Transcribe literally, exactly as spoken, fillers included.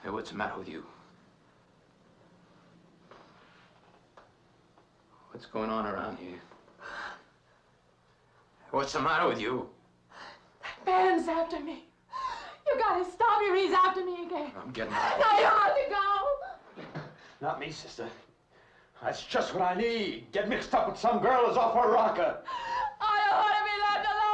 Hey, what's the matter with you? What's going on around here? What's the matter with you? That man's after me. You gotta stop him. He's after me again. I'm getting out. Now you have to go. Not me, sister. That's just what I need. Get mixed up with some girl who's off her rocker. I don't want to be left alone.